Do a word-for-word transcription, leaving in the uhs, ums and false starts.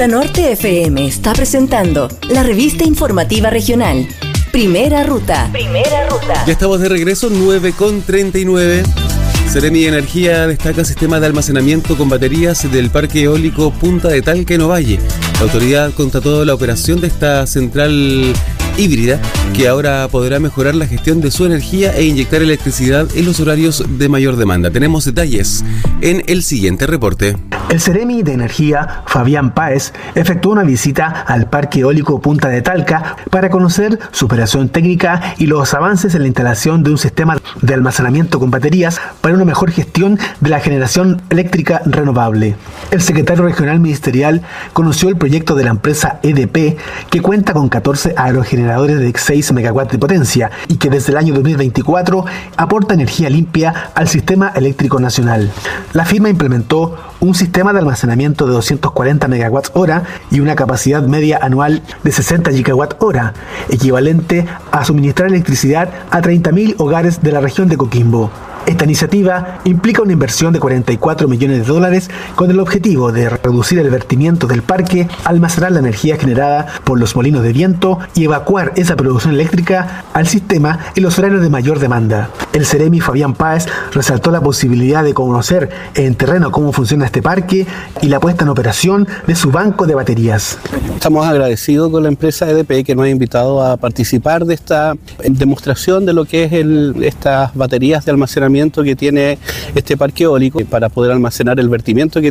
Ruta Norte F M está presentando la revista informativa regional Primera Ruta. Primera Ruta. Ya estamos de regreso, nueve con treinta y nueve. Seremi Energía destaca sistema de almacenamiento con baterías del Parque Eólico Punta de Talca en Ovalle. La autoridad contrató la operación de esta central híbrida que ahora podrá mejorar la gestión de su energía e inyectar electricidad en los horarios de mayor demanda. Tenemos detalles en el siguiente reporte. El Seremi de Energía, Fabián Páez, efectuó una visita al Parque Eólico Punta de Talca para conocer su operación técnica y los avances en la instalación de un sistema de almacenamiento con baterías para una mejor gestión de la generación eléctrica renovable. El secretario regional ministerial conoció el proyecto de la empresa E D P, que cuenta con catorce aerogeneradores de seis megawatts de potencia y que desde el año dos mil veinticuatro aporta energía limpia al sistema eléctrico nacional. La firma implementó un sistema de almacenamiento de doscientos cuarenta megawatts hora y una capacidad media anual de sesenta gigawatts hora, equivalente a suministrar electricidad a treinta mil hogares de la región de Coquimbo. Esta iniciativa implica una inversión de cuarenta y cuatro millones de dólares con el objetivo de reducir el vertimiento del parque, almacenar la energía generada por los molinos de viento y evacuar esa producción eléctrica al sistema en los horarios de mayor demanda. El Seremi Fabián Páez resaltó la posibilidad de conocer en terreno cómo funciona este parque y la puesta en operación de su banco de baterías. Estamos agradecidos con la empresa E D P que nos ha invitado a participar de esta demostración de lo que es el, estas baterías de almacenamiento que tiene este parque eólico para poder almacenar el vertimiento que